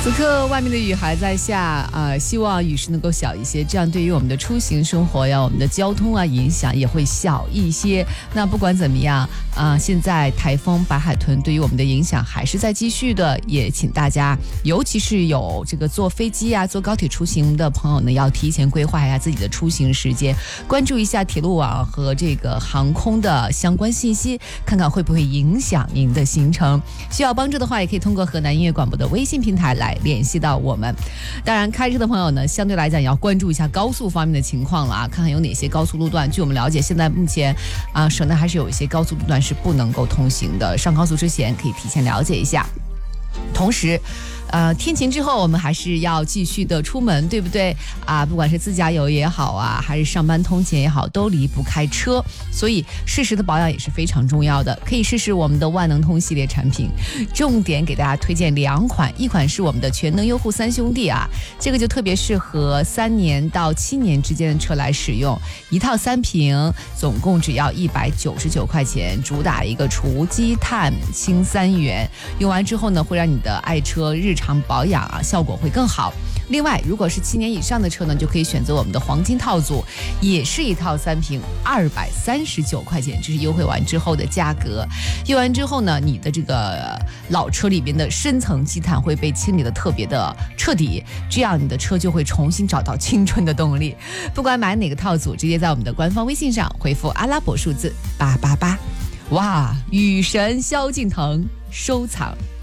此刻外面的雨还在下希望雨势能够小一些，这样对于我们的出行生活呀，我们的交通影响也会小一些。那不管怎么样现在台风白海豚对于我们的影响还是在继续的，也请大家，尤其是有这个坐飞机坐高铁出行的朋友呢，要提前规划一下自己的出行时间，关注一下铁路网和这个航空的相关信息，看看会不会影响您的行程。需要帮助的话，也可以通过河南音乐广播的微信平台来联系到我们。当然开车的朋友呢，相对来讲也要关注一下高速方面的情况了看看有哪些高速路段。据我们了解，现在目前省内还是有一些高速路段是不能够通行的，上高速之前可以提前了解一下。同时天晴之后我们还是要继续的出门，对不对不管是自驾游也好还是上班通勤也好，都离不开车，所以适时的保养也是非常重要的。可以试试我们的万能通系列产品，重点给大家推荐2款，一款是我们的全能优护3兄弟这个就特别适合3年到7年之间的车来使用，一套3瓶总共只要199块钱，主打一个除积碳氢3元，用完之后呢，会让你的爱车日常保养效果会更好。另外如果是7年以上的车呢，就可以选择我们的黄金套组，也是一套3瓶239块钱，这是优惠完之后的价格。用完之后呢，你的这个老车里边的深层积碳会被清理的特别的彻底，这样你的车就会重新找到青春的动力。不管买哪个套组，直接在我们的官方微信上回复阿拉伯数字888。哇，雨神萧敬腾收藏。